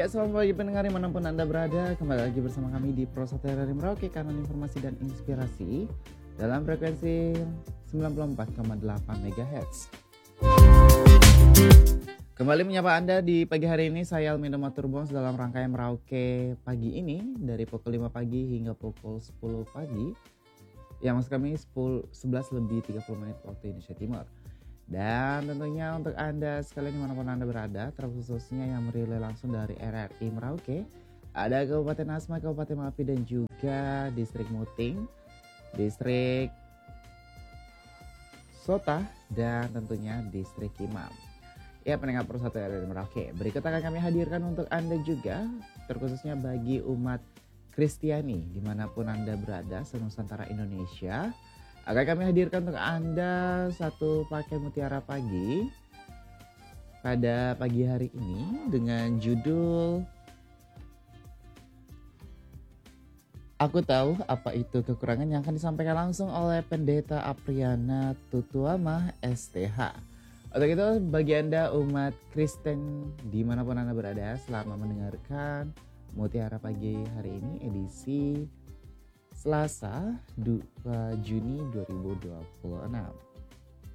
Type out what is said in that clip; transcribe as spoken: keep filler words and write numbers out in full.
Ya, selamat pagi pendengar dimanapun Anda berada. Kembali lagi bersama kami di Prosatya dari Merauke, kanan informasi dan inspirasi dalam frekuensi sembilan puluh empat koma delapan megahertz. Kembali menyapa Anda di pagi hari ini, saya Almindo Maturbons dalam rangkaian Merauke pagi ini dari pukul lima pagi hingga pukul sepuluh pagi. Ya, maksud kami sebelas lebih tiga puluh menit waktu Indonesia Timur. Dan tentunya untuk Anda sekalian dimanapun Anda berada, terkhususnya yang merilai langsung dari R R I Merauke, ada Kabupaten Asma, Kabupaten Mapi, dan juga Distrik Muting, Distrik Sota, dan tentunya Distrik Imam. Ya, pendengar Prosatya dari Merauke, berikut akan kami hadirkan untuk Anda juga, terkhususnya bagi umat Kristiani dimanapun Anda berada se-Nusantara Indonesia. Akan kami hadirkan untuk Anda satu paket Mutiara Pagi pada pagi hari ini dengan judul Aku Tahu Apa Itu Kekurangan, yang akan disampaikan langsung oleh Pendeta Apriana Tutuama S T H. Untuk itu, bagi Anda umat Kristen dimanapun Anda berada, selamat mendengarkan Mutiara Pagi hari ini edisi Selasa dua Juni dua ribu dua puluh enam.